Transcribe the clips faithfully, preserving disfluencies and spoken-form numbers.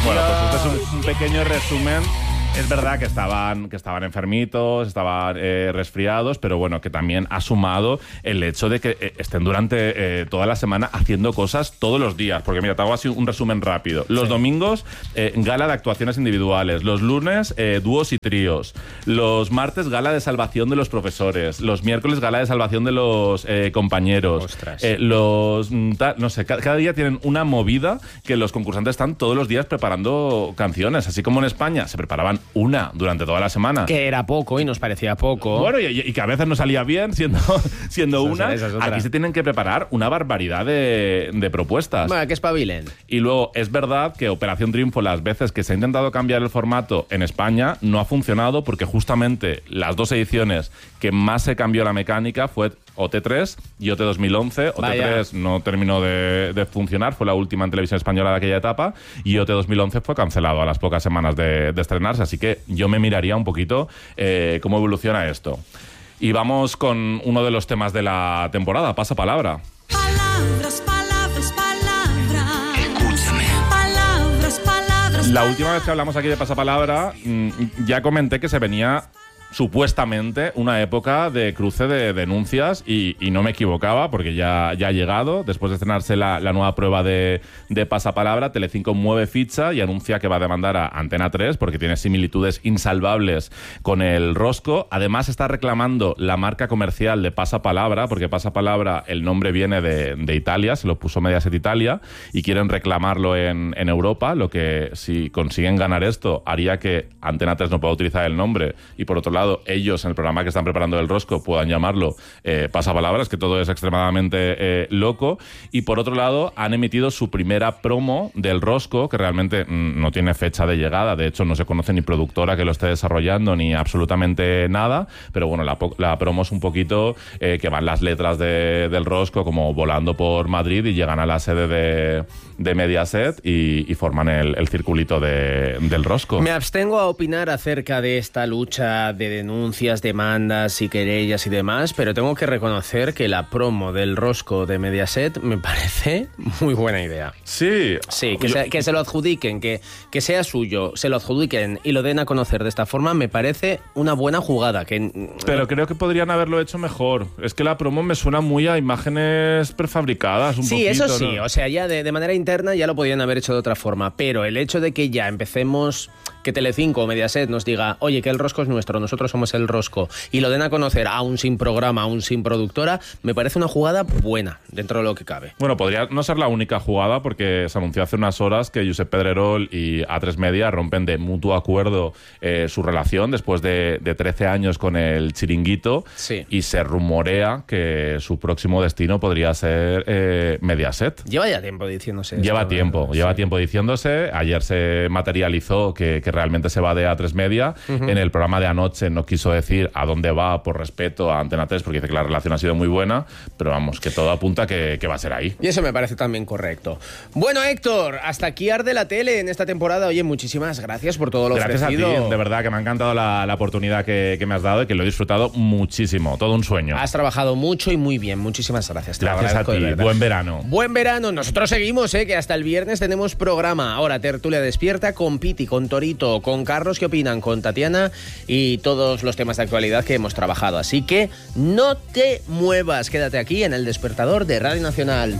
Bueno, pues este es un, un pequeño resumen. Es verdad que estaban, que estaban enfermitos, estaban eh, resfriados, pero bueno, que también ha sumado el hecho de que eh, estén durante eh, toda la semana haciendo cosas todos los días. Porque mira, te hago así un resumen rápido. Los sí. domingos, eh, gala de actuaciones individuales. Los lunes, eh, dúos y tríos. Los martes, gala de salvación de los profesores. Los miércoles, gala de salvación de los eh, compañeros. Ostras. Eh, los, ta, no sé, cada, cada día tienen una movida que los concursantes están todos los días preparando canciones. Así como en España se preparaban una durante toda la semana. Que era poco y nos parecía poco. Bueno, y, y que a veces no salía bien siendo, siendo esa, una. Esa es Aquí se tienen que preparar una barbaridad de, de propuestas. Bueno, que espabilen. Y luego, es verdad que Operación Triunfo, las veces que se ha intentado cambiar el formato en España, no ha funcionado porque justamente las dos ediciones que más se cambió la mecánica fue O T tres y O T dos mil once. O T tres Vaya. no terminó de, de funcionar, fue la última en televisión española de aquella etapa, y O T dos mil once fue cancelado a las pocas semanas de, de estrenarse, así que yo me miraría un poquito eh, cómo evoluciona esto. Y vamos con uno de los temas de la temporada, Pasa Palabra. Palabras, palabras, palabras. Escúchame. Palabras, palabras. La última vez que hablamos aquí de Pasa Palabra, ya comenté que se venía supuestamente una época de cruce de denuncias y, y no me equivocaba porque ya, ya ha llegado. Después de estrenarse la, la nueva prueba de, de Pasapalabra, Telecinco mueve ficha y anuncia que va a demandar a Antena tres porque tiene similitudes insalvables con el Rosco. Además está reclamando la marca comercial de Pasapalabra, porque Pasapalabra, el nombre viene de, de Italia, se lo puso Mediaset Italia y quieren reclamarlo en, en Europa, lo que si consiguen ganar esto haría que Antena tres no pueda utilizar el nombre y por otro lado ellos en el programa que están preparando del Rosco puedan llamarlo eh, Pasapalabras, que todo es extremadamente eh, loco. Y por otro lado han emitido su primera promo del Rosco, que realmente mm, no tiene fecha de llegada, de hecho no se conoce ni productora que lo esté desarrollando ni absolutamente nada, pero bueno, la, la promo es un poquito eh, que van las letras de, del Rosco como volando por Madrid y llegan a la sede de, de Mediaset y, y forman el, el circulito de, del Rosco. Me abstengo a opinar acerca de esta lucha de denuncias, demandas y querellas y demás, pero tengo que reconocer que la promo del Rosco de Mediaset me parece muy buena idea. Sí. Sí, que, se, que se lo adjudiquen, que, que sea suyo, se lo adjudiquen y lo den a conocer de esta forma, me parece una buena jugada. Que... Pero creo que podrían haberlo hecho mejor. Es que la promo me suena muy a imágenes prefabricadas, un sí, poquito. Sí, eso sí, ¿no? O sea, ya de, de manera interna ya lo podían haber hecho de otra forma, pero el hecho de que ya empecemos, que Telecinco o Mediaset nos diga, oye, que el Rosco es nuestro, nosotros somos el Rosco, y lo den a conocer aún sin programa, aún sin productora, me parece una jugada buena dentro de lo que cabe. Bueno, podría no ser la única jugada porque se anunció hace unas horas que Josep Pedrerol y A tres Media rompen de mutuo acuerdo eh, su relación después de, de trece años con el Chiringuito, sí. Y se rumorea que su próximo destino podría ser eh, Mediaset. Lleva ya tiempo diciéndose Lleva esto, tiempo, sí. lleva tiempo diciéndose. Ayer se materializó que, que realmente se va de A tres Media. Uh-huh. En el programa de anoche no quiso decir a dónde va por respeto a Antena tres porque dice que la relación ha sido muy buena, pero vamos, que todo apunta que, que va a ser ahí. Y eso me parece también correcto. Bueno, Héctor, hasta aquí arde la tele en esta temporada. Oye, muchísimas gracias por todo lo gracias ofrecido. Gracias a ti, de verdad que me ha encantado la, la oportunidad que, que me has dado y que lo he disfrutado muchísimo, todo un sueño. Has trabajado mucho y muy bien, muchísimas gracias. Te gracias a ti, buen verano. Buen verano, nosotros seguimos, eh, que hasta el viernes tenemos programa. Ahora, Tertulia Despierta con Piti, con Torito, con Carlos, ¿qué opinan? Con Tatiana y todos los temas de actualidad que hemos trabajado. Así que no te muevas, quédate aquí en El Despertador de Radio Nacional.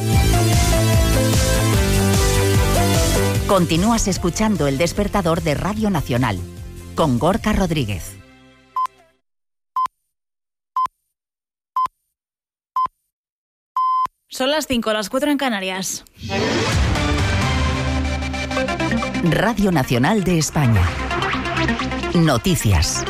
Continúas escuchando El Despertador de Radio Nacional con Gorka Rodríguez. Son las cinco, las cuatro en Canarias. Radio Nacional de España. Noticias.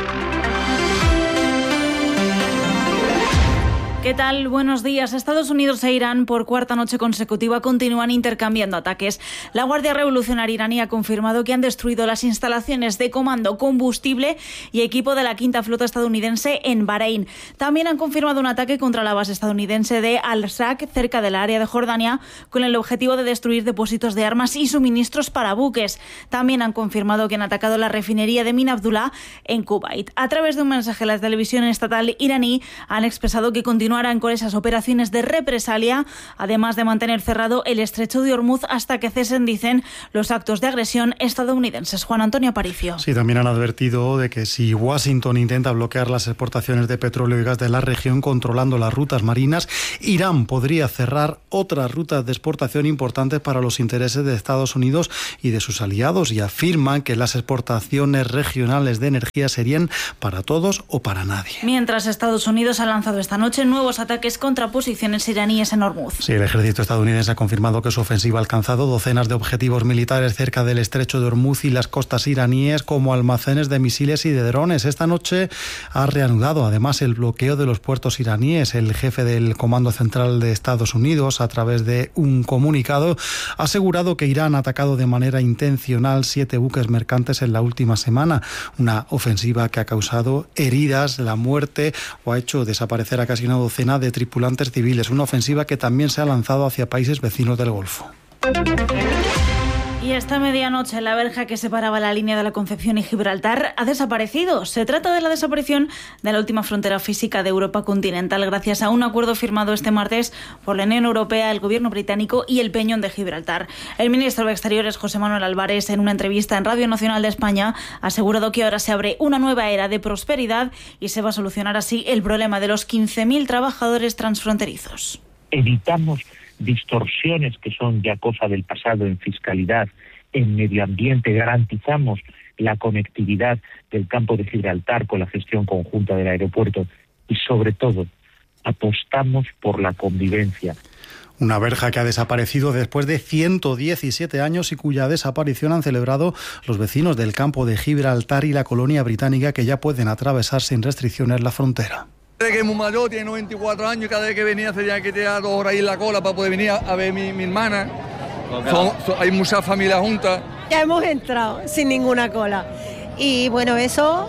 ¿Qué tal? Buenos días. Estados Unidos e Irán por cuarta noche consecutiva continúan intercambiando ataques. La Guardia Revolucionaria iraní ha confirmado que han destruido las instalaciones de comando, combustible y equipo de la quinta flota estadounidense en Bahrein. También han confirmado un ataque contra la base estadounidense de Al-Saq, cerca del área de Jordania, con el objetivo de destruir depósitos de armas y suministros para buques. También han confirmado que han atacado la refinería de Min Abdullah en Kuwait. A través de un mensaje, la televisión estatal iraní han expresado que continúan continuarán con esas operaciones de represalia, además de mantener cerrado el estrecho de Hormuz hasta que cesen, dicen, los actos de agresión estadounidenses. Juan Antonio Aparicio. Sí, también han advertido de que si Washington intenta bloquear las exportaciones de petróleo y gas de la región controlando las rutas marinas, Irán podría cerrar otras rutas de exportación importantes para los intereses de Estados Unidos y de sus aliados, y afirman que las exportaciones regionales de energía serían para todos o para nadie. Mientras Estados Unidos ha lanzado esta noche nuevos ataques contra posiciones iraníes en Hormuz. Sí, el ejército estadounidense ha confirmado que su ofensiva ha alcanzado docenas de objetivos militares cerca del estrecho de Hormuz y las costas iraníes, como almacenes de misiles y de drones. Esta noche ha reanudado además el bloqueo de los puertos iraníes. El jefe del Comando Central de Estados Unidos, a través de un comunicado, ha asegurado que Irán ha atacado de manera intencional siete buques mercantes en la última semana. Una ofensiva que ha causado heridas, la muerte o ha hecho desaparecer a casi una docena de tripulantes civiles. Una ofensiva que también se ha lanzado hacia países vecinos del Golfo. Y esta medianoche la verja que separaba la línea de la Concepción y Gibraltar ha desaparecido. Se trata de la desaparición de la última frontera física de Europa continental gracias a un acuerdo firmado este martes por la Unión Europea, el gobierno británico y el Peñón de Gibraltar. El ministro de Exteriores, José Manuel Álvarez, en una entrevista en Radio Nacional de España, ha asegurado que ahora se abre una nueva era de prosperidad y se va a solucionar así el problema de los quince mil trabajadores transfronterizos. Evitamos distorsiones que son ya cosa del pasado en fiscalidad, en medio ambiente, garantizamos la conectividad del campo de Gibraltar con la gestión conjunta del aeropuerto y, sobre todo, apostamos por la convivencia. Una verja que ha desaparecido después de ciento diecisiete años y cuya desaparición han celebrado los vecinos del campo de Gibraltar y la colonia británica, que ya pueden atravesar sin restricciones la frontera. Desde que es muy mayor, tiene noventa y cuatro años, cada vez que venía se tenía que tirar dos horas ahí en la cola para poder venir a, a ver a mi, mi hermana. Son, son, hay muchas familias juntas. Ya hemos entrado sin ninguna cola. Y bueno, eso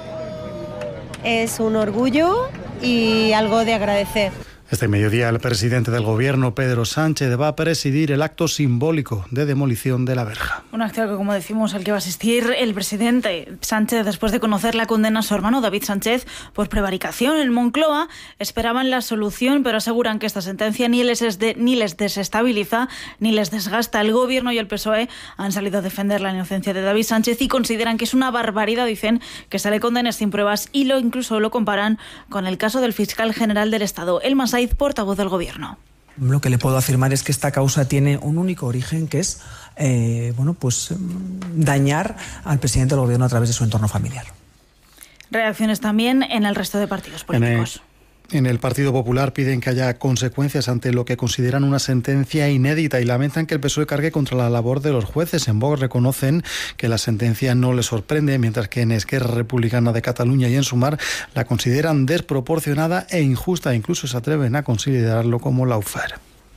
es un orgullo y algo de agradecer. Este mediodía el presidente del Gobierno, Pedro Sánchez, va a presidir el acto simbólico de demolición de la verja. Un acto que, como decimos, al que va a asistir el presidente Sánchez después de conocer la condena a su hermano David Sánchez por prevaricación. En Moncloa esperaban la solución, pero aseguran que esta sentencia ni les, es de, ni les desestabiliza ni les desgasta. El Gobierno y el P S O E han salido a defender la inocencia de David Sánchez y consideran que es una barbaridad, dicen, que se le condene sin pruebas, y lo incluso lo comparan con el caso del fiscal general del Estado, el Masaiz, portavoz del Gobierno. Lo que le puedo afirmar es que esta causa tiene un único origen, que es eh, bueno, pues dañar al presidente del Gobierno a través de su entorno familiar. Reacciones también en el resto de partidos políticos. En el Partido Popular piden que haya consecuencias ante lo que consideran una sentencia inédita y lamentan que el P S O E cargue contra la labor de los jueces. En Vox reconocen que la sentencia no les sorprende, mientras que en Esquerra Republicana de Cataluña y en Sumar la consideran desproporcionada e injusta. Incluso se atreven a considerarlo como lawfare.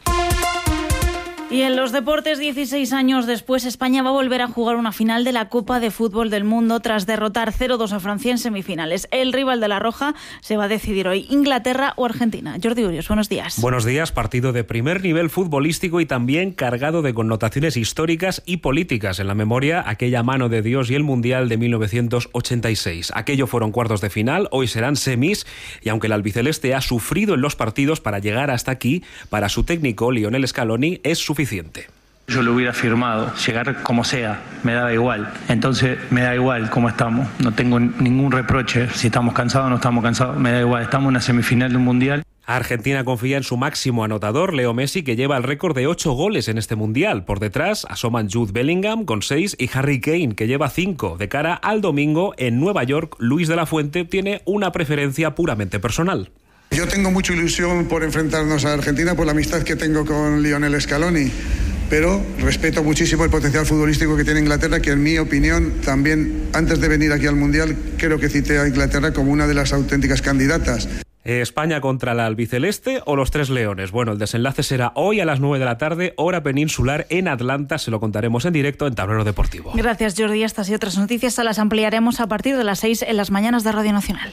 Y en los deportes, dieciséis años después, España va a volver a jugar una final de la Copa de Fútbol del Mundo tras derrotar cero dos a Francia en semifinales. El rival de la Roja se va a decidir hoy, Inglaterra o Argentina. Jordi Urios, buenos días. Buenos días. Partido de primer nivel futbolístico y también cargado de connotaciones históricas y políticas. En la memoria, aquella mano de Dios y el Mundial de mil novecientos ochenta y seis. Aquello fueron cuartos de final, hoy serán semis, y aunque el albiceleste ha sufrido en los partidos para llegar hasta aquí, para su técnico Lionel Scaloni es suficiente. Yo lo hubiera firmado, llegar como sea, me daba igual. Entonces me da igual cómo estamos, no tengo ningún reproche, si estamos cansados o no estamos cansados, me da igual, estamos en una semifinal de un mundial. Argentina confía en su máximo anotador, Leo Messi, que lleva el récord de ocho goles en este mundial. Por detrás asoman Jude Bellingham con seis y Harry Kane, que lleva cinco. De cara al domingo en Nueva York, Luis de la Fuente tiene una preferencia puramente personal. Yo tengo mucha ilusión por enfrentarnos a Argentina por la amistad que tengo con Lionel Scaloni, pero respeto muchísimo el potencial futbolístico que tiene Inglaterra, que en mi opinión también, antes de venir aquí al Mundial, creo que cité a Inglaterra como una de las auténticas candidatas. ¿España contra la albiceleste o los Tres Leones? Bueno, el desenlace será hoy a las nueve de la tarde, hora peninsular en Atlanta. Se lo contaremos en directo en Tablero Deportivo. Gracias, Jordi. Estas y otras noticias las ampliaremos a partir de las seis en las mañanas de Radio Nacional.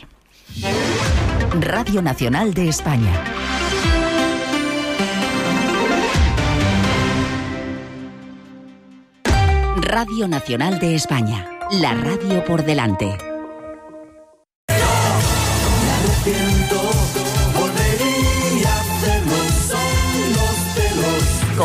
Radio Nacional de España. Radio Nacional de España. La radio por delante. Volvería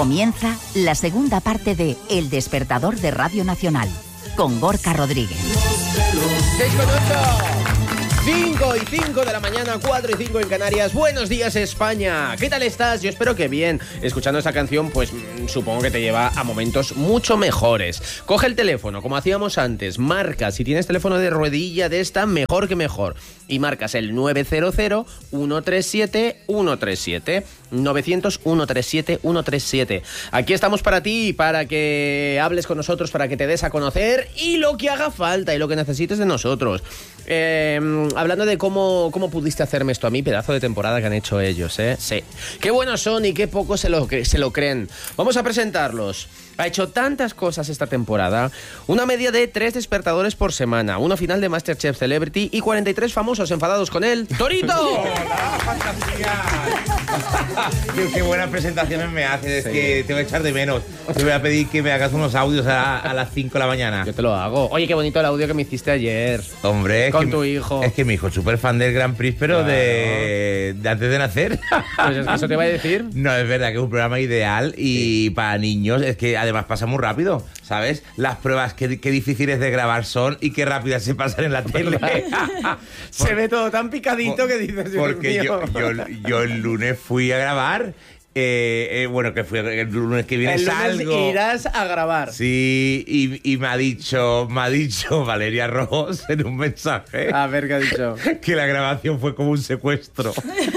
Comienza la segunda parte de El Despertador de Radio Nacional, con Gorka Rodríguez. seis con ocho. cinco y cinco de la mañana, cuatro y cinco en Canarias. Buenos días, España. ¿Qué tal estás? Yo espero que bien. Escuchando esta canción, pues mmm, supongo que te lleva a momentos mucho mejores. Coge el teléfono, como hacíamos antes. Marca, si tienes teléfono de ruedilla de esta, mejor que mejor. Y marcas el nueve cero cero, uno tres siete, uno tres siete. novecientos, ciento treinta y siete, ciento treinta y siete. Aquí estamos para ti, para que hables con nosotros, para que te des a conocer y lo que haga falta y lo que necesites de nosotros. Eh, hablando de cómo, cómo pudiste hacerme esto a mí, pedazo de temporada que han hecho ellos, ¿eh? Sí. Qué buenos son y qué poco se lo, se lo creen. Vamos a presentarlos. Ha hecho tantas cosas esta temporada. Una media de tres despertadores por semana, una final de MasterChef Celebrity y cuarenta y tres famosos enfadados con él. ¡Torito! ¡Hola, fantasía! qué, qué buenas presentaciones me haces, sí. Es que te voy a echar de menos. Te voy a pedir que me hagas unos audios a, a las cinco de la mañana. Yo te lo hago. Oye, qué bonito el audio que me hiciste ayer. Hombre, con que, tu hijo. Es que mi hijo es súper fan del Grand Prix, pero claro. de, de antes de nacer. Pues es que eso te iba a decir. No, es verdad que es un programa ideal y sí. Para niños es que además pasa muy rápido, ¿sabes? Las pruebas qué, qué difíciles de grabar son y qué rápidas se pasan en la tele. Se por, ve todo tan picadito por, que dices, porque yo, yo, yo el lunes fui a grabar. Eh, eh, bueno, que fue el lunes que viene el lunes salgo. Irás a grabar. Sí, y, y me ha dicho, me ha dicho Valeria Ross en un mensaje. A ver, ¿qué ha dicho? Que la grabación fue como un secuestro.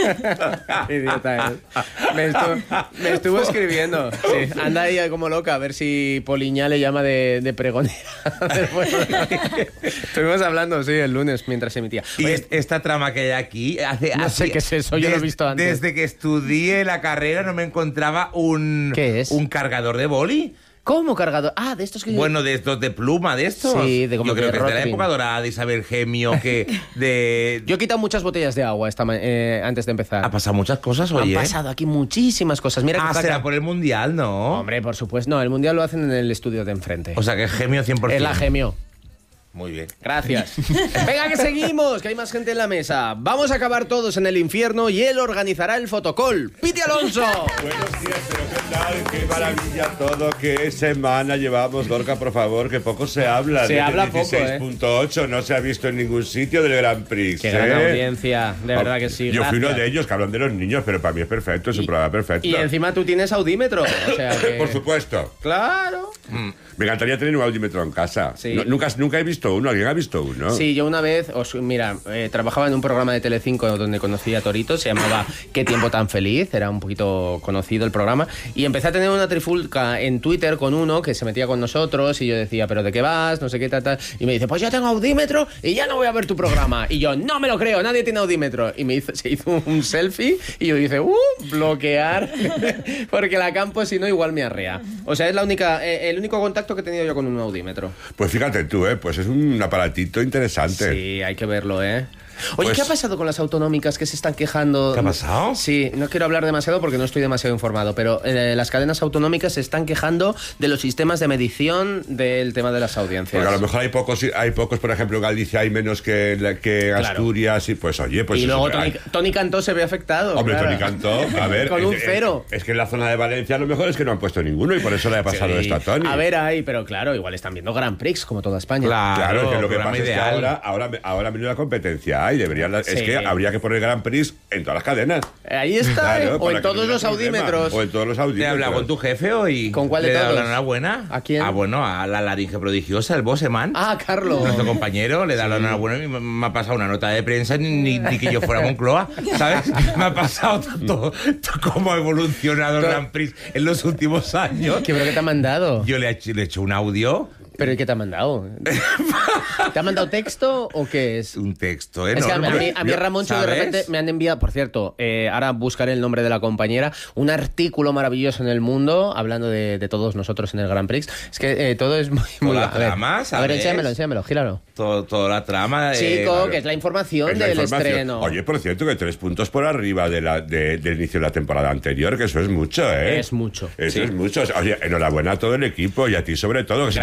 Idiota, ¿eh? Me estuvo, me estuvo escribiendo. Sí, anda ahí como loca a ver si Poliña le llama de, de pregonera. Estuvimos hablando, sí, el lunes mientras se emitía. Y Oye, esta trama que hay aquí hace, no hace, sé qué es eso, yo des, lo he visto antes. Desde que estudié la carrera no me encontraba un ¿Qué es? un cargador de boli. ¿Cómo cargador? Ah, de estos que... Bueno, de estos de pluma, de estos. Sí, de como Yo creo que es de la época dorada de Isabel Gemio, que de... Yo he quitado muchas botellas de agua esta eh, antes de empezar. Ha pasado muchas cosas, oye. Han pasado aquí muchísimas cosas. Mira ah, que será por el Mundial, ¿no? Hombre, por supuesto. No, el Mundial lo hacen en el estudio de enfrente. O sea que es Gemio cien por ciento. Es la Gemio. Muy bien. Gracias. Venga, que seguimos, que hay más gente en la mesa. Vamos a acabar todos en el infierno y él organizará el fotocall. ¡Piti Alonso! Buenos días, pero ¿qué tal? ¡Qué maravilla todo! ¡Qué semana llevamos, Gorka, por favor! Que poco se habla. Se habla poco, ¿eh? dieciséis punto ocho no se ha visto en ningún sitio del Grand Prix. ¡Qué ¿eh? gran audiencia! De verdad que sí. Yo Gracias. fui uno de ellos que hablan de los niños, pero para mí es perfecto, es un y, programa perfecto. Y encima tú tienes audímetro. O sea que... Por supuesto. Claro. Mm. Me encantaría tener un audímetro en casa. Sí. No, nunca, nunca he visto uno. ¿Alguien ha visto uno? Sí, yo una vez, os, mira, eh, trabajaba en un programa de Telecinco donde conocí a Torito, se llamaba Qué tiempo tan feliz, era un poquito conocido el programa, y empecé a tener una trifulca en Twitter con uno que se metía con nosotros y yo decía, ¿pero de qué vas? No sé qué, tal, tal. Y me dice, pues yo tengo audímetro y ya no voy a ver tu programa. Y yo, no me lo creo, nadie tiene audímetro. Y me hizo, se hizo un selfie y yo dije, uh, bloquear, porque la campo si no igual me arrea. O sea, es la única, eh, el único contacto que he tenido yo con un audímetro. Pues fíjate tú, ¿eh? Pues es un aparatito interesante. Sí, hay que verlo, ¿eh? Oye, Pues- ¿qué ha pasado con las autonómicas que se están quejando? ¿Qué ha pasado? Sí, no quiero hablar demasiado porque no estoy demasiado informado, pero eh, las cadenas autonómicas se están quejando de los sistemas de medición del tema de las audiencias. Porque a lo mejor hay pocos, hay pocos, por ejemplo, en Galicia hay menos que, la- que Claro. Asturias, y pues oye, pues y eso, luego hay- Tony, Tony Cantó se ve afectado. Hombre, claro. Tony Cantó, a ver. Con un es- cero. Es, es que en la zona de Valencia lo mejor es que no han puesto ninguno y por eso le ha pasado Sí. esto a Tony. A ver, ahí, pero claro, igual están viendo Grand Prix como toda España. Claro, es que lo que programa pasa es que ideal. ahora, ahora, ahora viene la competencia y deberían, la- es Sí. que habría que poner Grand Prix en todas las cadenas. Ahí está, ¿eh? O para en que todos no haya los problema. audímetros. O en todos los ¿Te audímetros. habla con tu jefe hoy? ¿Con cuál de ¿Le da todos? la enhorabuena? ¿A quién? Ah, bueno, a la laringe prodigiosa, el Bosseman. Ah, Carlos. Nuestro compañero le da la enhorabuena y me, me ha pasado una nota de prensa ni, ni- ni que yo fuera Moncloa, ¿sabes? Me ha pasado todo, todo cómo ha evolucionado el Grand Prix en los últimos años. ¿Qué, pero qué te ha mandado? Yo le he hecho, le he hecho un audio. ¿Pero y qué te ha mandado? ¿Te ha mandado texto o qué es? Un texto Es que a, enorme. a mí, a mí Ramoncho de ¿Sabes? repente me han enviado, por cierto, eh, ahora buscaré el nombre de la compañera, un artículo maravilloso en El Mundo hablando de, de todos nosotros en el Grand Prix. Es que eh, todo es muy... muy Toda la a ver, trama, a ver, ¿sabes? enséamelo, enséamelo, gíralo. Todo, toda la trama. de- Chico, claro. que es la información Es la del información. estreno. Oye, por cierto, que tres puntos por arriba de la, de- del inicio de la temporada anterior, que eso es mucho, ¿eh? Es mucho, Eso sí. es mucho. Oye, enhorabuena a todo el equipo y a ti sobre todo. Que se- Gracias. Se,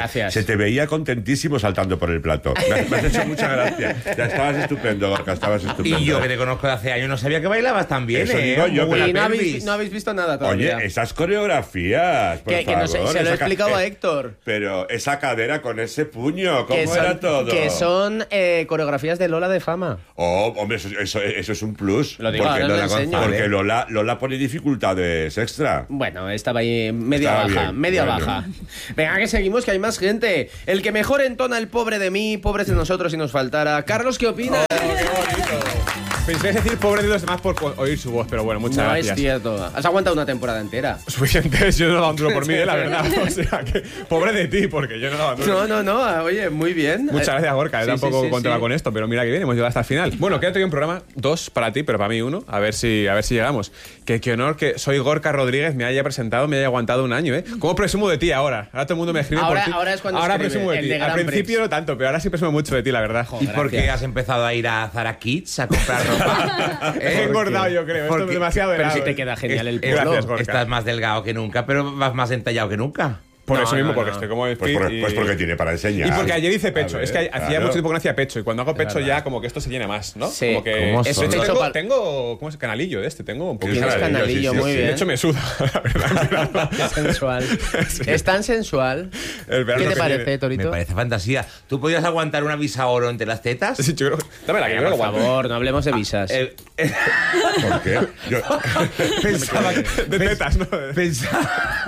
Se te veía contentísimo saltando por el plato. Me, me has hecho mucha gracia. Ya estabas estupendo, Gorka, estabas estupendo. Y yo que te conozco de hace años no sabía que bailabas tan bien, Eso ¿eh? digo yo, Muy pero- Y buena no habéis, pelvis. no habéis visto nada todavía. Oye, esas coreografías, por que, que no sé, favor, se lo he esa ca- explicado a eh, Héctor. Pero esa cadera con ese puño, ¿cómo Que era son, todo? que son eh, coreografías de Lola de Fama. Oh, hombre, eso, eso, eso es un plus. Lo digo, porque ahora lo Lola, enseño. porque Lola, Lola pone dificultades extra. Bueno, estaba ahí media Estaba baja, bien, media bueno. baja. Venga, que seguimos, que hay más gente. El que mejor entona el pobre de mí, pobres de nosotros si nos faltara. Carlos, ¿qué opinas? Pensé decir pobre de los demás por co- oír su voz, pero bueno, muchas No gracias. es cierto. Has aguantado una temporada entera. Suficiente, yo no daba un duro por mí, eh, la verdad. O sea, que pobre de ti, porque yo no daba un duro. No, no, no. Oye, muy bien. Muchas gracias, Gorka. Sí, Yo tampoco sí, sí, contaba sí. con esto, pero mira que bien, hemos llegado hasta el final. Bueno, queda todavía un programa, dos para ti, pero para mí uno. A ver si, a ver si llegamos. Que qué honor que soy Gorka Rodríguez, me haya presentado, me haya aguantado un año, ¿eh? ¿Cómo presumo de ti ahora? Ahora todo el mundo me escribe Ahora- por ti. ahora es cuando Ahora escribe, presumo de el ti. de Al Grand principio Prix. no tanto, pero ahora sí presumo mucho de ti, la verdad. ¿Y por qué has empezado a ir a Zara Kids a comprar ropa? He engordado, yo creo. Esto es Porque- demasiado Pero helado. si te queda genial el Es- polo. Gracias, Gorka. Estás más delgado que nunca, pero vas más entallado que nunca. Por No, eso mismo, no, porque no. estoy como Pues, fit por- y- pues porque tiene para enseñar. Y porque ayer hice pecho. A ver, es que hacía claro. mucho tiempo que no hacía pecho. Y cuando hago pecho verdad. ya como que esto se llena más, ¿no? Sí. Como que ¿Cómo de son? hecho, Pecho tengo, pal- tengo ¿cómo es? Canalillo de este, tengo un poquito. Tienes Canalillo, canalillo, sí, sí, muy sí. bien. De hecho me suda, la verdad. Qué sensual. Es tan sensual. El verano ¿Qué te que parece, viene. Torito? Me parece fantasía. ¿Tú podías aguantar una visa oro entre las tetas? Sí, yo creo- Dame la que Venga, yo por creo que aguanto. favor, no hablemos de visas. Eh, eh, ¿Por qué? Yo, pensaba que... De tetas, ¿no? Pensaba...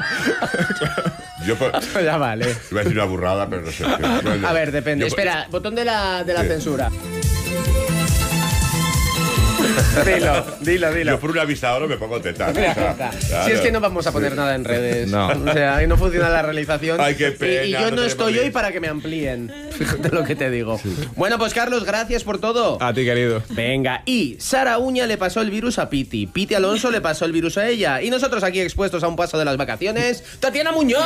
yo por- Ya vale. iba a decir una burrada, pero no sé. Bueno, A ver, depende. yo- Espera, botón de la, de la Sí. censura. Dilo, dilo, Yo dilo. por una vista ahora me pongo teta. Mira, o sea, Jota, claro. Si es que no vamos a poner nada en redes. No. O sea, ahí no funciona la realización. Ay, qué Y- pena, Y, yo no no, tenemos estoy link. hoy para que me amplíen. Fíjate lo que te digo. Bueno, pues Carlos, gracias por todo. A ti, querido. Venga, y Sara Uña le pasó el virus a Piti. Piti Alonso le pasó el virus a ella. Y nosotros aquí expuestos a un paso de las vacaciones, ¡Tatiana Muñoz!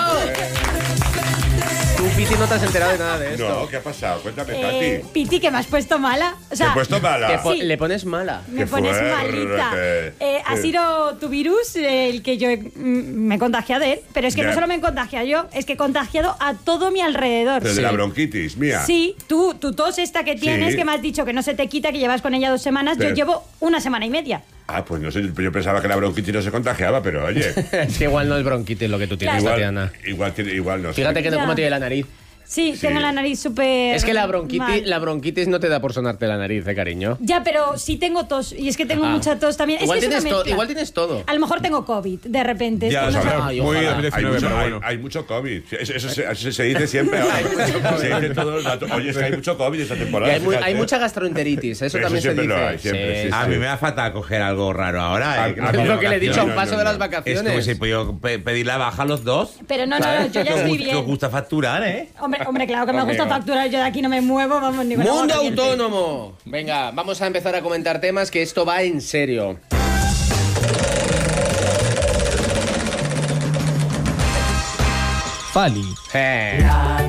Tú, Piti, no te has enterado de nada de esto. No, ¿qué ha pasado? Cuéntame, Eh, Tati. Piti, que me has puesto mala. O ¿Te sea, he puesto mala? Te po- Sí. Le pones mala. me Qué pones fuerte. malita. Eh, ha Sí. sido tu virus el que yo mm, me he contagiado de él, pero es que Ya. no solo me he contagiado yo, es que he contagiado a todo mi alrededor. Pero de la bronquitis, mía. Sí, tú, tu tos esta que tienes, Sí. que me has dicho que no se te quita, que llevas con ella dos semanas, Pero- yo llevo una semana y media. Ah, pues no sé, yo pensaba que la bronquitis no se contagiaba, pero oye. Es que igual no es bronquitis lo que tú tienes, Claro. Tatiana. Igual, igual, tiene- igual no sé. Fíjate que no Ya. como tiene la nariz. Sí, Sí. tengo la nariz súper. Es que la bronquitis, mal. la bronquitis no te da por sonarte la nariz, eh, cariño. Ya, pero sí tengo tos, y es que tengo Ah. mucha tos también. Igual es que es tienes, una to- mezcla. igual tienes todo. A lo mejor tengo COVID, de repente. Ya, es que o no sea, sé. Ay, Muy ojalá. Hay dos mil diecinueve, mucho, pero hay- bueno. hay mucho COVID. Eso, eso se, eso se dice siempre. ahora. Se dice todo el rato. Oye, es que hay mucho COVID esta Y temporada. hay, mu- fíjate. hay mucha gastroenteritis, eso, Eso también se siempre dice. lo hay, siempre, sí, A sí. mí me da fatal coger algo raro ahora. Ah, eh, que no ah, tengo Es lo que le he dicho a un No, paso no, de no. las Es vacaciones. que hubiese podido pe- pedir la baja a los dos. Pero no, no, no, yo ya Que os estoy gu- Que os bien. gusta facturar, ¿eh? Hombre, hombre, claro que me Hombre, gusta va. facturar, yo de aquí no me muevo, vamos, ni con agua Mundo caliente. autónomo. Venga, vamos a empezar a comentar temas que esto va en serio. Fali. Eh.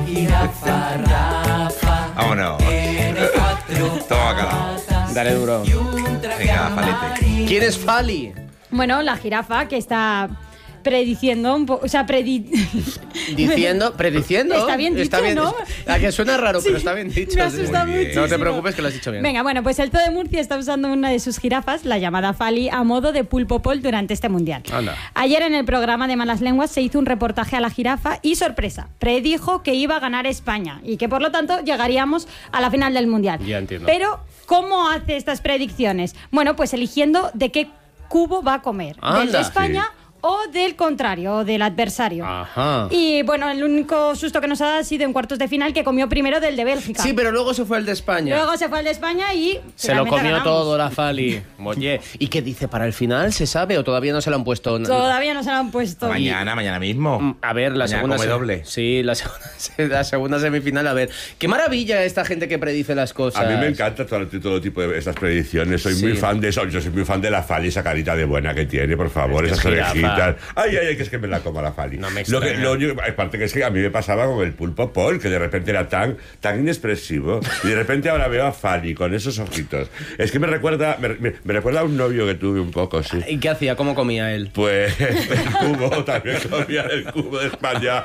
Vámonos. Toma calado. Dale duro. Venga, palete. ¿Quién es Fali? Bueno, la jirafa que está prediciendo un poco, o sea, predi... Diciendo, prediciendo. Está bien dicho, ¿no? A que suena raro, Sí, pero está bien dicho. me asusta Muy bien. muchísimo. No te preocupes que lo has dicho bien. Venga, bueno, pues el Zoo de Murcia está usando una de sus jirafas, la llamada Fali, a modo de pulpo pol durante este mundial. Anda. Ayer en el programa de Malas Lenguas se hizo un reportaje a la jirafa y, sorpresa, predijo que iba a ganar España y que por lo tanto llegaríamos a la final del mundial. Ya entiendo. Pero, ¿cómo hace estas predicciones? Bueno, pues eligiendo de qué cubo va a comer. ¿Del Anda. de España o del contrario, o del adversario? Ajá. Y bueno, el único susto que nos ha dado ha sido en cuartos de final, que comió primero del de Bélgica. Sí, pero luego se fue el de España. Luego se fue al de España y Se lo finalmente comió ganamos. todo la Fali. Oye, ¿y qué dice para el final? ¿Se sabe o todavía no se lo han puesto? Todavía no se lo han puesto. Mañana, mañana mismo. A ver, la Mañana segunda come se- doble. Sí, la segunda, la segunda semifinal. A ver, qué maravilla esta gente que predice las cosas. A mí me encanta todo, todo tipo de estas predicciones. Soy Sí. muy fan de eso. Yo soy muy fan de la Fali, esa carita de buena que tiene, por favor. Es Esas jirafa, y tal. Ay, ay, ay, que es que me la como la Fali. No me lo que, extraña. lo único, aparte que es que a mí me pasaba con el pulpo Paul, que de repente era tan, tan inexpresivo, y de repente ahora veo a Fali con esos ojitos. Es que me recuerda, me, me, me recuerda a un novio que tuve un poco, sí. ¿Y qué hacía? ¿Cómo comía él? Pues el cubo, también comía el cubo de España.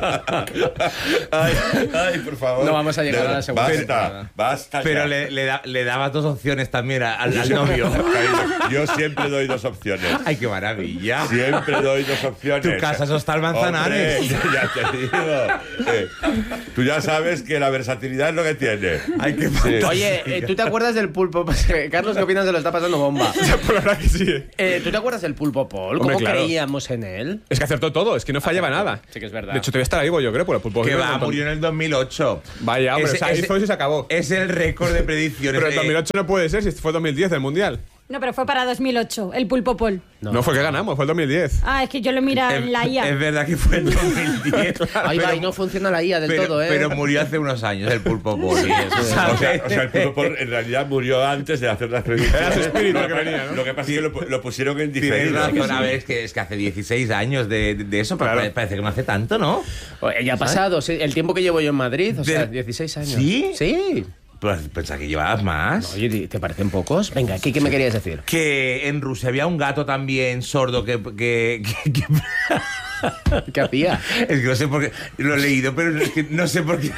Ay, ay, por favor. No vamos a llegar De- a la segunda Basta, temporada. basta. Pero ya. le, le, da- le dabas dos opciones también a- al, Yo al siempre- novio. Yo siempre doy dos opciones. Ay, qué maravilla. Siempre doy dos opciones. Tu casa es Hostal Manzanares. Hombre, ya te digo. Eh, tú ya sabes que la versatilidad es lo que tiene. Ay, qué Sí. Oye, eh, ¿tú te acuerdas del pulpo? Carlos, ¿qué opinas? Se lo está pasando bomba. Por la verdad que sí. eh. Eh, ¿Tú te acuerdas del pulpo Paul? Hombre, ¿Cómo claro. creíamos en él? Es que acertó todo, es que no fallaba nada. Sí que es verdad. De hecho, te voy a estar vivo, yo creo, por el pulpo. Que Vivo un va, montón. murió en el dos mil ocho. Vaya, hombre, Ese- o sea, ese- hizo eso y se acabó. Es el récord de predicciones. Pero el Eh, dos mil ocho no puede ser, si fue dos mil diez el Mundial. No, pero fue para dos mil ocho, el Pulpo Pol. No, fue que ganamos, fue el dos mil diez. Ah, es que yo lo miro en la I A. Es verdad que fue en dos mil diez. Ahí va, pero- y no funciona la I A del pero, todo, ¿eh? pero murió hace unos años el pulpo Paul. Sí, eso es. O sea, o sea, el pulpo Paul en realidad murió antes de hacer las predicciones. Era su espíritu Lo que venía, ¿no? Lo que pasa es que lo, lo pusieron en Tienes diferido. razón, a ver, es que, es que hace dieciséis años de, de- de eso, pero Claro. pare- parece que no hace tanto, ¿no? Oye, ya ha pasado, sí, el tiempo que llevo yo en Madrid, o sea, De- dieciséis años. ¿Sí? Sí. Pues pensaba que llevabas más. Oye, ¿te parecen pocos? Venga, ¿qué, qué me querías decir? Que en Rusia había un gato también sordo que... que, que- que- ¿Qué hacía? Es que no sé por qué... Lo he leído, pero es que no sé por qué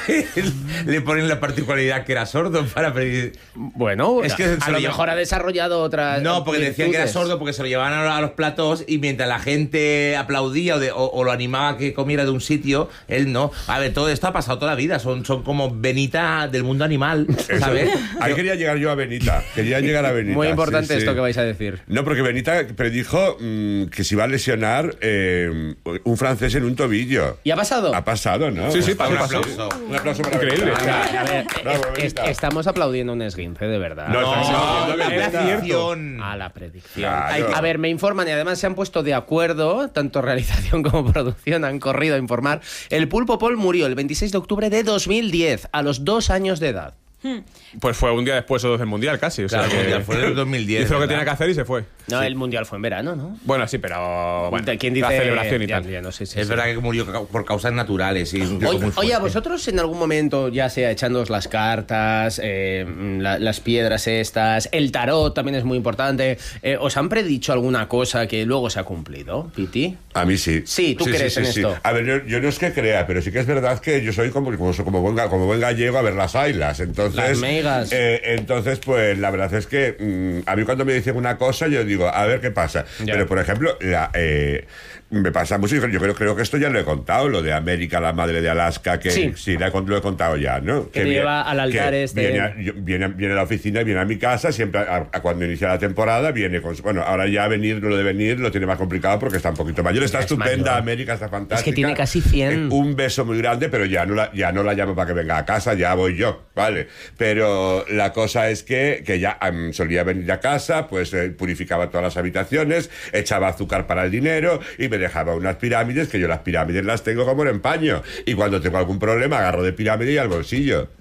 le ponen la particularidad que era sordo para pedir... Bueno, Es que a se lo lo mejor ha desarrollado otra. No, porque decían que era sordo porque se lo llevaban a a los platós y mientras la gente aplaudía o, de- o- o lo animaba a que comiera de un sitio, él no. A ver, todo esto ha pasado toda la vida. Son, son como Benita del mundo animal, ¿sabes? Ahí quería llegar yo a Benita. Quería llegar a Benita. Muy importante sí, sí. esto que vais a decir. No, porque Benita predijo mm, que se iba a lesionar eh, un francés en un tobillo. ¿Y ha pasado? Ha pasado, ¿no? Sí, sí, Un pasó, pasó. aplauso. Un aplauso para Increíble. Benita. A ver, Bravo, es- Benita. estamos aplaudiendo un esguince, de verdad. No, No, estamos aplaudiendo a era Benita. cierto. A la predicción. Claro. A ver, me informan y además se han puesto de acuerdo, tanto realización como producción han corrido a informar. El Pulpo Paul murió el veintiséis de octubre de dos mil diez, a los dos años de edad. Pues fue un día después o dos del Mundial, casi. O sea, Claro, que el Mundial fue en el dos mil diez, Hizo lo que ¿verdad? tenía que hacer y se fue. No, el mundial fue en verano, ¿no? Bueno, sí, pero. Bueno, ¿Quién dice? la celebración y Ya, tal. ya, no sé, sí, Es sí. verdad que murió ca- por causas naturales. Y un Oye, muy oye, ¿a fuerte. vosotros en algún momento, ya sea echándoos las cartas, eh, la- las piedras estas, el tarot también es muy importante, eh, ¿os han predicho alguna cosa que luego se ha cumplido, Piti? A mí sí. Sí, ¿tú crees en esto? A ver, yo, yo no es que crea, pero sí que es verdad que yo soy como, como, como, buen, ga- como buen gallego a ver las ailas. Entonces, Las meigas. eh, entonces, pues la verdad es que mm, a mí cuando me dicen una cosa, yo digo, a ver qué pasa. Ya. Pero, por ejemplo, la, eh, me pasa mucho, yo creo, creo que esto ya lo he contado, lo de América, la madre de Alaska, que Sí. la he con- lo he contado ya, ¿no? Que te vie- lleva al altar que este. Viene a, yo- viene, a- viene a la oficina, viene a mi casa, siempre a, a cuando inicia la temporada, viene con... su- Bueno, ahora ya venir, lo de venir lo tiene más complicado porque está un poquito mayor. Está Es estupenda, mayor. América está fantástica. Es que tiene casi cien. Eh, un beso muy grande, pero ya no, la, ya no la llamo para que venga a casa, ya voy yo, ¿vale? Pero la cosa es que, que ya am, solía venir a casa, pues eh, purificaba todas las habitaciones, echaba azúcar para el dinero y me dejaba unas pirámides, que yo las pirámides las tengo como en empaño. Y cuando tengo algún problema, agarro de pirámide y al bolsillo.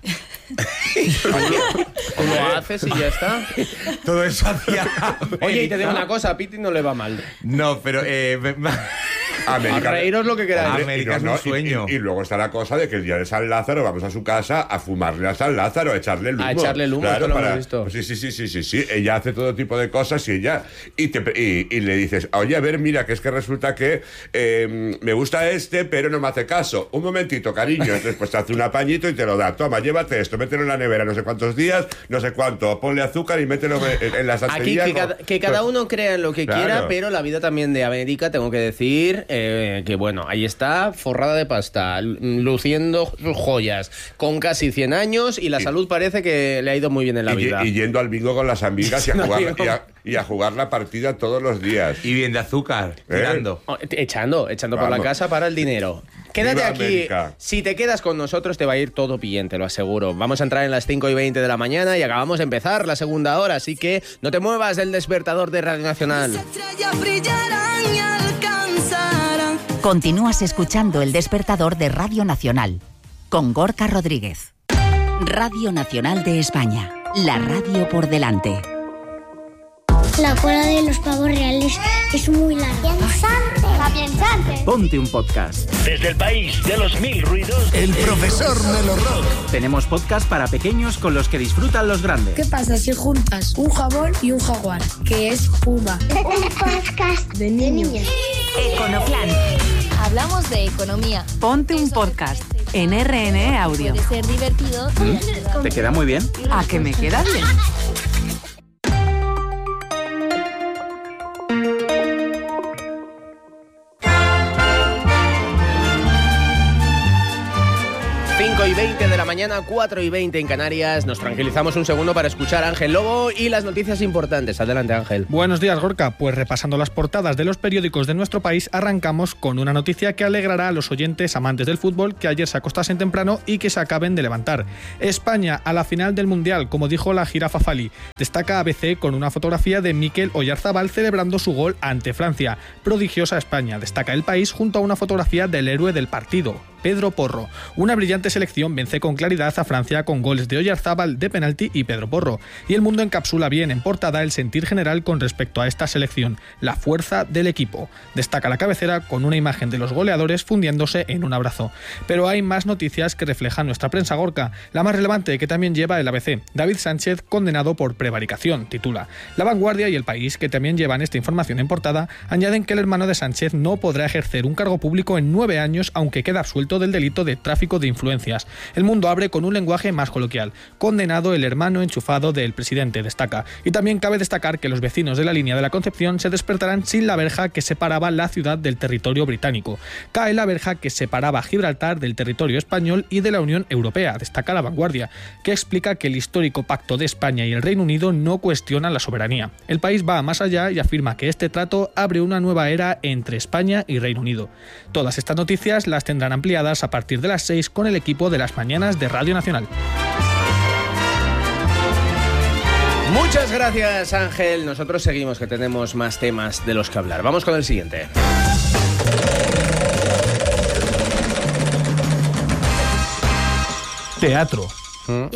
¿Tú lo haces y ya está? Todo eso hacía. Oye, y te digo una cosa, a Piti no le va mal. No, pero. Eh, me- A reíros lo que queráis. Hombre, América y es un no, y- sueño. Y, y luego está la cosa de que el día de San Lázaro vamos a su casa a fumarle a San Lázaro, a echarle el humo. A echarle el humo, Claro, esto lo para- hemos visto. pues sí, sí, sí, sí, sí, sí. Ella hace todo tipo de cosas y ella... Y, te, y, y le dices, oye, a ver, mira, que es que resulta que eh, me gusta este, pero no me hace caso. Un momentito, cariño. Entonces, pues te hace un apañito y te lo da. Toma, llévate esto, mételo en la nevera no sé cuántos días, no sé cuánto. Ponle azúcar y mételo en, en la Aquí saltería. que con- cada, que cada uno crea en lo que Claro. quiera, pero la vida también de América, tengo que decir eh, que, bueno, ahí está, forrada de pasta, lu- luciendo sus joyas, con casi cien años y la salud parece que le ha ido muy bien en la y, vida. y yendo al bingo con las amigas y a, No, jugar, digo- y, a, y a jugar la partida todos los días. Y bien de azúcar, ¿Eh? tirando. Oh, Echando, echando por la Vamos. casa para el dinero. Quédate Viva aquí. América. Si te quedas con nosotros te va a ir todo bien, te lo aseguro. Vamos a entrar en las cinco y veinte de la mañana y acabamos de empezar la segunda hora, así que no te muevas del despertador de Radio Nacional. Estrellas brillarán y alcanzarán. Continúas escuchando El Despertador de Radio Nacional con Gorka Rodríguez. Radio Nacional de España, la radio por delante. La cola de los pavos reales es muy larga. ¡Piensante! Ponte un podcast. Desde el país de los mil ruidos, El profesor Melorrock. Tenemos podcast para pequeños con los que disfrutan los grandes. ¿Qué pasa si juntas un jabón y un jaguar? Que es Puma. Un podcast de niños. Econoplan. Hablamos de economía. Ponte un podcast en R N E Audio. Puede ser divertido. ¿Mm? ¿Te queda muy bien? ¿A que me queda bien? cinco y veinte de la mañana, cuatro y veinte en Canarias. Nos tranquilizamos un segundo para escuchar a Ángel Lobo y las noticias importantes. Adelante, Ángel. Buenos días, Gorka. Pues repasando las portadas de los periódicos de nuestro país, arrancamos con una noticia que alegrará a los oyentes amantes del fútbol que ayer se acostasen temprano y que se acaben de levantar. España a la final del Mundial, como dijo la jirafa Fali. Destaca A B C con una fotografía de Mikel Oyarzabal celebrando su gol ante Francia. Prodigiosa España, destaca El País, junto a una fotografía del héroe del partido, Pedro Porro. Una brillante selección vence con claridad a Francia con goles de Oyarzabal de penalti y Pedro Porro. Y El Mundo encapsula bien en portada el sentir general con respecto a esta selección, la fuerza del equipo. Destaca la cabecera con una imagen de los goleadores fundiéndose en un abrazo. Pero hay más noticias que reflejan nuestra prensa, Gorka. La más relevante, que también lleva el A B C. David Sánchez condenado por prevaricación, titula. La Vanguardia y El País, que también llevan esta información en portada, añaden que el hermano de Sánchez no podrá ejercer un cargo público en nueve años, aunque queda absuelto del delito de tráfico de influencias. El Mundo abre con un lenguaje más coloquial. Condenado el hermano enchufado del presidente, destaca. Y también cabe destacar que los vecinos de la línea de la Concepción se despertarán sin la verja que separaba la ciudad del territorio británico. Cae la verja que separaba Gibraltar del territorio español y de la Unión Europea, destaca La Vanguardia, que explica que el histórico pacto de España y el Reino Unido no cuestiona la soberanía. El País va más allá y afirma que este trato abre una nueva era entre España y Reino Unido. Todas estas noticias las tendrán ampliadas a partir de las seis con el equipo de las mañanas de Radio Nacional. Muchas gracias, Ángel. Nosotros seguimos, que tenemos más temas de los que hablar. Vamos con el siguiente. Teatro. ¿Mm?